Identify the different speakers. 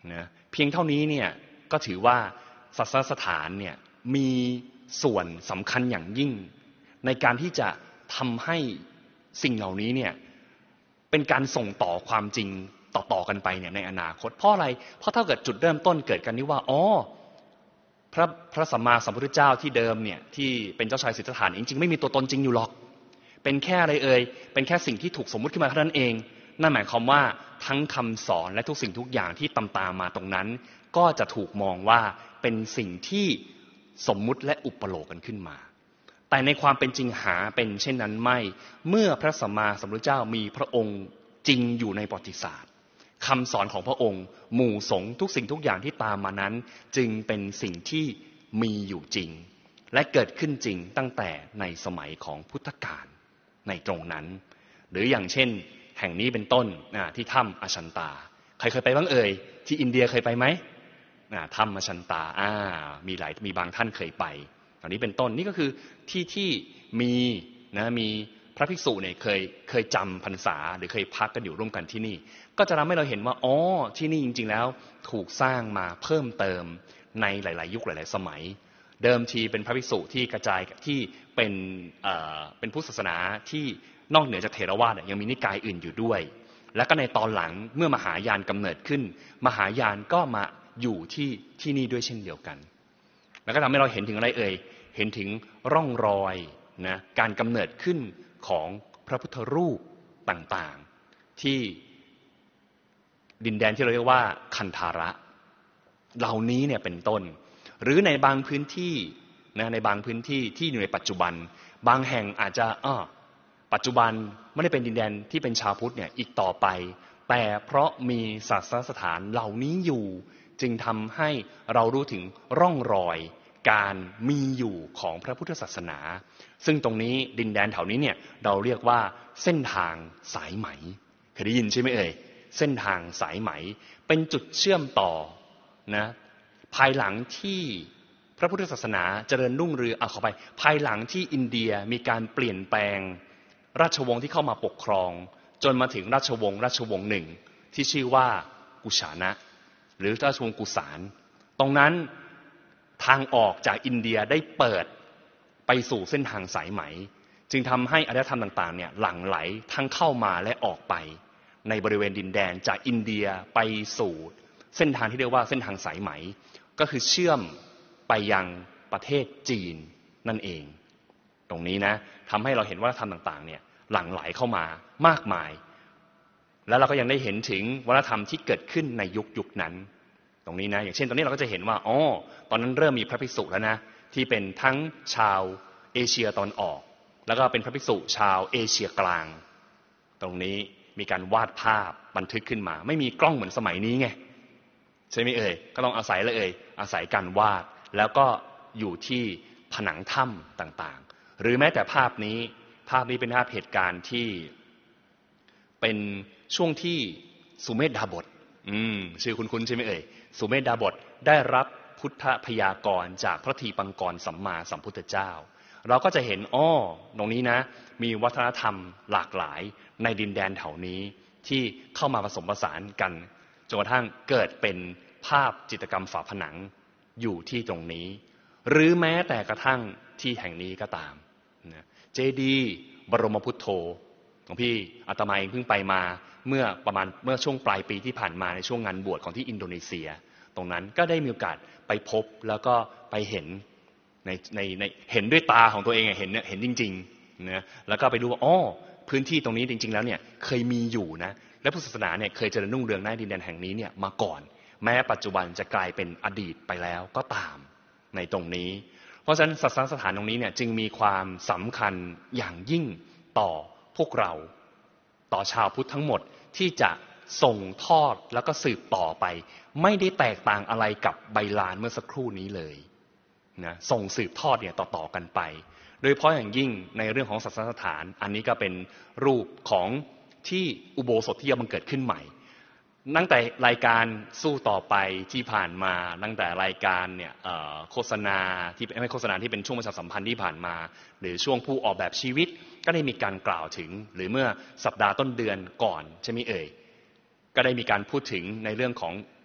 Speaker 1: นะเพียงเท่านี้เนี่ยก็ถือว่าศาสนสถานเนี่ยมีส่วนสำคัญอย่างยิ่งในการที่จะทำให้สิ่งเหล่านี้เนี่ยเป็นการส่งต่อความจริงต่อกันไปเนี่ยในอนาคตเพราะอะไรเพราะถ้าเกิดจุดเริ่มต้นเกิดกันที่ว่าอ๋อพระสัมมาสัมพุทธเจ้าที่เดิมเนี่ยที่เป็นเจ้าชายสิทธัตถะจริงๆไม่มีตัวตนจริงอยู่หรอกเป็นแค่อะไรเป็นแค่สิ่งที่ถูกสมมุติขึ้นมาเท่านั้นเองนั่นหมายความว่าทั้งคำสอนและทุกสิ่งทุกอย่างที่ตามมาตรงนั้นก็จะถูกมองว่าเป็นสิ่งที่สมมุติและอุปโลกกันขึ้นมาแต่ในความเป็นจริงหาเป็นเช่นนั้นไม่เมื่อพระสัมมาสัมพุทธเจ้ามีพระองค์จริงอยู่ในประวัติศาสตร์คำสอนของพระองค์หมู่สงฆ์ทุกสิ่งทุกอย่างที่ตามมานั้นจึงเป็นสิ่งที่มีอยู่จริงและเกิดขึ้นจริงตั้งแต่ในสมัยของพุทธกาลในตรงนั้นหรืออย่างเช่นแห่งนี้เป็นต้นที่ถ้ำอชันตาใครเคยไปบ้างที่อินเดียเคยไปไหมถ้ำอชันตามีบางท่านเคยไปอันนี้เป็นต้นนี่ก็คือที่มีพระภิกษุเนี่ยเคยจำพรรษาหรือเคยพักกันอยู่ร่วมกันที่นี่ก็จะทำให้เราเห็นว่าอ๋อที่นี่จริงๆแล้วถูกสร้างมาเพิ่มเติมในหลายๆยุคหลายๆสมัยเดิมทีเป็นพระภิกษุที่กระจายที่เป็นพุทธศาสนาที่นอกเหนือจากเถรวาทยังมีนิกายอื่นอยู่ด้วยและก็ในตอนหลังเมื่อมหายานกำเนิดขึ้นมหายานก็มาอยู่ที่นี่ด้วยเช่นเดียวกันแล้วก็ทำให้เราเห็นถึงอะไรเห็นถึงร่องรอยนะการกำเนิดขึ้นของพระพุทธรูปต่างๆที่ดินแดนที่เราเรียกว่าคันธาระเหล่านี้เนี่ยเป็นต้นหรือในบางพื้นที่นะในบางพื้นที่ที่อยู่ในปัจจุบันบางแห่งอาจจะปัจจุบันไม่ได้เป็นดินแดนที่เป็นชาวพุทธเนี่ยอีกต่อไปแต่เพราะมีศาสนสถานเหล่านี้อยู่จึงทำให้เรารู้ถึงร่องรอยการมีอยู่ของพระพุทธศาสนาซึ่งตรงนี้ดินแดนแถวนี้เนี่ยเราเรียกว่าเส้นทางสายไหมเคยได้ยินใช่ไหมเส้นทางสายไหมเป็นจุดเชื่อมต่อนะภายหลังที่พระพุทธศาสนาเจริญรุ่งเรืองขอไปภายหลังที่อินเดียมีการเปลี่ยนแปลงราชวงศ์ที่เข้ามาปกครองจนมาถึงราชวงศ์หนึ่งที่ชื่อว่ากุชานะหรือราชวงศ์กุสานตรงนั้นทางออกจากอินเดียได้เปิดไปสู่เส้นทางสายไหมจึงทำให้อารยธรรมต่างๆเนี่ยหลั่งไหลทั้งเข้ามาและออกไปในบริเวณดินแดนจากอินเดียไปสู่เส้นทางที่เรียกว่าเส้นทางสายไหมก็คือเชื่อมไปยังประเทศจีนนั่นเองตรงนี้นะทำให้เราเห็นวัฒนธรรมต่างๆเนี่ยหลั่งไหลเข้ามามากมายแล้วเราก็ยังได้เห็นถึงวัฒนธรรมที่เกิดขึ้นในยุคนั้นตรงนี้นะอย่างเช่นตอนนี้เราก็จะเห็นว่าตอนนั้นเริ่มมีพระภิกษุแล้วนะที่เป็นทั้งชาวเอเชียตอนออกแล้วก็เป็นพระภิกษุชาวเอเชียกลางตรงนี้มีการวาดภาพบันทึกขึ้นมาไม่มีกล้องเหมือนสมัยนี้ไงใช่ไหมก็ต้องอาศัยอาศัยการวาดแล้วก็อยู่ที่ผนังถ้ำต่างๆหรือแม้แต่ภาพนี้เป็นภาพเหตุการณ์ที่เป็นช่วงที่สุเมธดาบทชื่อคุ้นๆใช่ไหมสุเมธดาบทได้รับพุทธพยากรณ์จากพระทีปังกรสัมมาสัมพุทธเจ้าเราก็จะเห็นตรงนี้นะมีวัฒนธรรมหลากหลายในดินแดนแถวนี้ที่เข้ามาผสมผสานกันจนกระทั่งเกิดเป็นภาพจิตรกรรมฝาผนังอยู่ที่ตรงนี้หรือแม้แต่กระทั่งที่แห่งนี้ก็ตามเจดีย์บรมพุทโธของพี่อาตมาเองเพิ่งไปมาเมื่อช่วงปลายปีที่ผ่านมาในช่วงงานบวชของที่อินโดนีเซียตรงนั้นก็ได้มีโอกาสไปพบแล้วก็ไปเห็นในเห็นด้วยตาของตัวเองเห็นจริงๆนะแล้วก็ไปดูว่าพื้นที่ตรงนี้จริงๆแล้วเนี่ยเคยมีอยู่นะและพุทธศาสนาเนี่ยเคยเจริญรุ่งเรืองในดินแดนแห่งนี้เนี่ยมาก่อนแม้ปัจจุบันจะกลายเป็นอดีตไปแล้วก็ตามในตรงนี้เพราะฉะนั้นศาสนสถานตรงนี้เนี่ยจึงมีความสำคัญอย่างยิ่งต่อพวกเราต่อชาวพุทธทั้งหมดที่จะส่งทอดแล้วก็สืบต่อไปไม่ได้แตกต่างอะไรกับใบลานเมื่อสักครู่นี้เลยนะส่งสืบทอดเนี่ยต่อกันไปโดยเฉพาะอย่างยิ่งในเรื่องของศาสนสถานอันนี้ก็เป็นรูปของที่อุโบสถที่กำลังเกิดขึ้นใหม่ตั้งแต่รายการสู้ต่อไปที่ผ่านมาตั้งแต่รายการเนี่ยโฆษณาที่ไม่โฆษณาที่เป็นช่วงประชาสัมพันธ์ที่ผ่านมาหรือช่วงผู้ออกแบบชีวิตก็ได้มีการกล่าวถึงหรือเมื่อสัปดาห์ต้นเดือนก่อนใช่ไหมก็ได้มีการพูดถึงในเรื่องของ